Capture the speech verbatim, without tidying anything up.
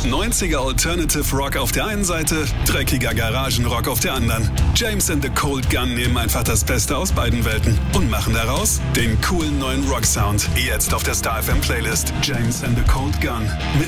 neunziger Alternative Rock auf der einen Seite, dreckiger Garagenrock auf der anderen. James and the Cold Gun nehmen einfach das Beste aus beiden Welten und machen daraus den coolen neuen Rock-Sound. Jetzt auf der Star F M Playlist James and the Cold Gun. Mit